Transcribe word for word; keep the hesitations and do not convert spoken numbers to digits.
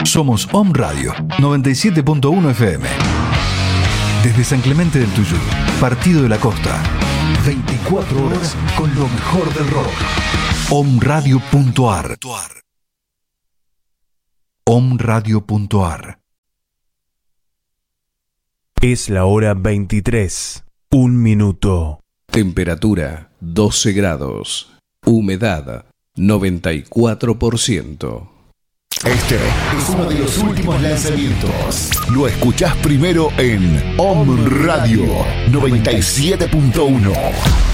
Somos Om Radio noventa y siete punto uno F M. Desde San Clemente del Tuyú, Partido de la Costa. veinticuatro horas con lo mejor del rock. om radio punto a r. om radio punto a r. Es la hora veintitrés. Un minuto. Temperatura doce grados. Humedad noventa y cuatro por ciento. Este es uno de los últimos lanzamientos. Lo escuchás primero en Om Radio noventa y siete punto uno.